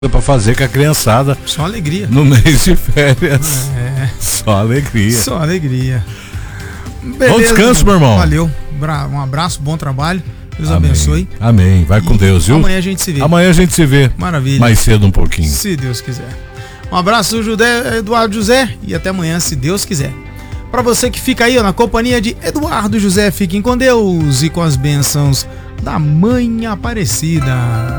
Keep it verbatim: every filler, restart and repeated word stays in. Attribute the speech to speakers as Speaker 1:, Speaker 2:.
Speaker 1: para fazer com a criançada.
Speaker 2: Só alegria.
Speaker 1: No mês de férias.
Speaker 2: É.
Speaker 1: Só alegria.
Speaker 2: Só alegria.
Speaker 1: Beleza, bom descanso, meu irmão.
Speaker 2: Valeu. Um abraço, bom trabalho. Deus
Speaker 1: Amém.
Speaker 2: abençoe.
Speaker 1: Amém. Vai com
Speaker 2: e
Speaker 1: Deus, viu?
Speaker 2: Amanhã a gente se vê.
Speaker 1: Amanhã a gente se vê.
Speaker 2: Maravilha.
Speaker 1: Mais cedo um pouquinho.
Speaker 2: Se Deus quiser. Um abraço, Judé, Eduardo José, e até amanhã, se Deus quiser. Para você que fica aí ó, na companhia de Eduardo José, fiquem com Deus e com as bênçãos da Mãe Aparecida.